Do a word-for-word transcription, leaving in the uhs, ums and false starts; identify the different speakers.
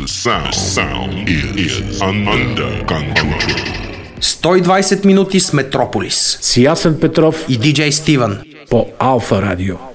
Speaker 1: The sound, sound is under control.
Speaker 2: сто и двайсет минути с Метрополис.
Speaker 3: С Ясен Петров
Speaker 2: и диджей Стивън
Speaker 3: по Алфа Радио.